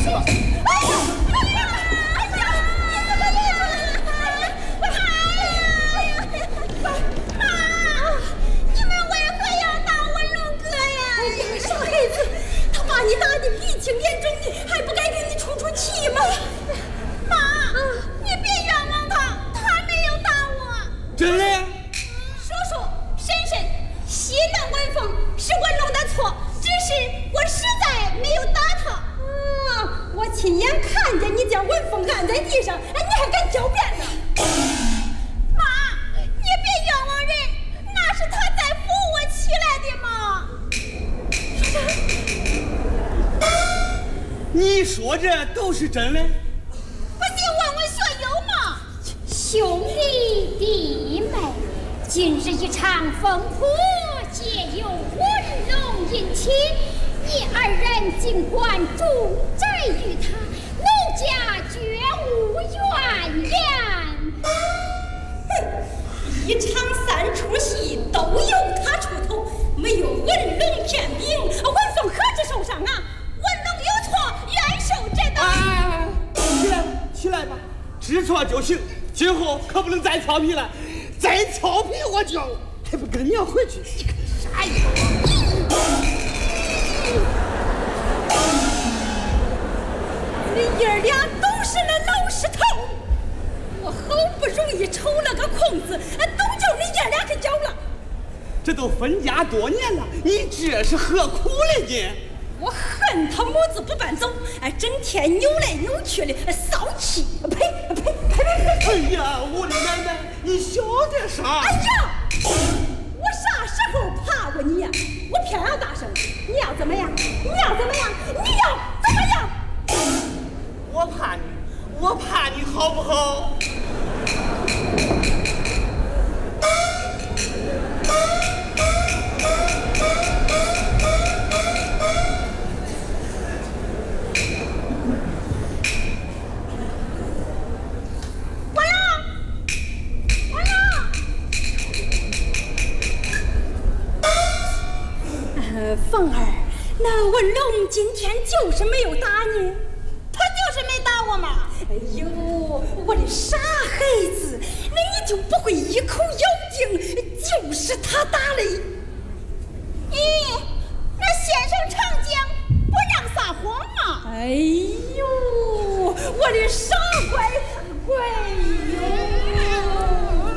是吧？哎呀！你怎么累了？妈，你们为何要打文龙哥呀？傻孩子，他把你打得鼻青脸肿的，还不该给你出气吗？妈，你别冤枉他，他没有打我。 真的？ 叔叔、婶婶，息怒文凤是文龙的错，只是我实在没有打他。我亲眼看见你将文凤按在地上，你还敢狡辩呢？妈，你别冤枉人，那是他在扶我起来的嘛。 你说这都是真的？ 不信问问学友嘛。 兄弟弟妹，今日一场风波，皆由文龙引起。你二人尽管重债于他，奴家绝无怨言。 一场三出戏都由他出头，没有文龙天兵，文凤何止受伤啊？文龙有错，愿受这当。 起来，起来吧，知错就行，今后可不能再调皮了，再调皮我就还不跟娘回去。你个傻呀！ 你爷俩都是那老实头，我好不容易抽了个空子，都叫你爷俩给搅了。 这都分家多年了，你这是何苦了你？ 我恨他母子不搬走，整天扭来扭去的，骚气！呸！ 哎呀，我的奶奶，你晓得啥？ 哎呀，我啥时候怕过你呀？我偏要大声，你要怎么样？你要怎么样？ 我怕你好不好？ 凤儿，那文龙今天就是没有打你，他就是没打我嘛。哎呦，我的傻孩子，那你就不会一口咬定就是他打的？咦，那先生常讲不让撒谎嘛。哎呦，我的傻